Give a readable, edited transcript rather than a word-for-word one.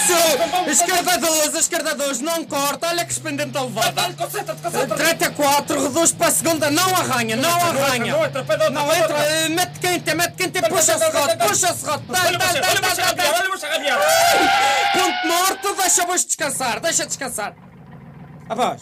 Esquerda 2, não corta, olha que expendente a levada. Concentra-te. Direita 4, reduz para a segunda, não arranha. Não entra, mete quente, puxa o serrote. Olha o Xavier. Ponto morto, deixa descansar. Rapaz,